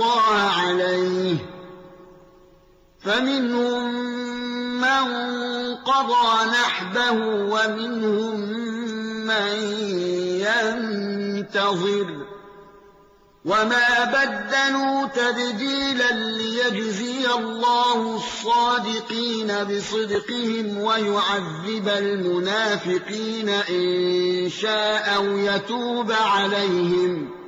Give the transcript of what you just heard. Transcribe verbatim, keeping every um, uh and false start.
الله عليه فمنهم من قضى نحبه ومنهم من ينتظر وما بدلوا تبديلا ليجزي الله الصادقين بصدقهم ويعذب المنافقين إن شاء أو يتوب عليهم